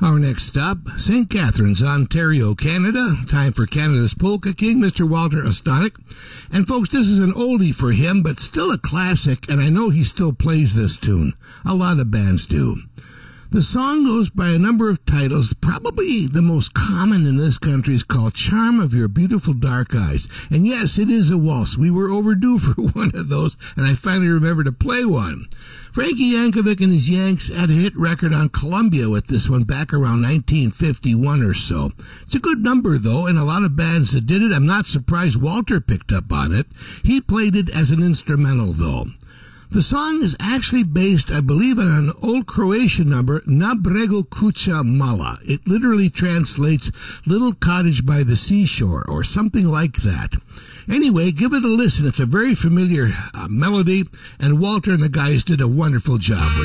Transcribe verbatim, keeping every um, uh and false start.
Our next stop, Saint Catharines, Ontario, Canada. Time for Canada's Polka King, Mister Walter Ostanek. And folks, this is an oldie for him, but still a classic, and I know he still plays this tune. A lot of bands do. The song goes by a number of titles. Probably the most common in this country is called Charm of Your Beautiful Dark Eyes. And yes, it is a waltz. We were overdue for one of those, and I finally remembered to play one. Frankie Yankovic and his Yanks had a hit record on Columbia with this one back around nineteen fifty-one or so. It's a good number, though, and a lot of bands that did it. I'm not surprised Walter picked up on it. He played it as an instrumental, though. The song is actually based, I believe, on an old Croatian number, Na Bregu Kuća Mala. It literally translates Little Cottage by the Seashore, or something like that. Anyway, give it a listen. It's a very familiar uh, melody, and Walter and the guys did a wonderful job with it.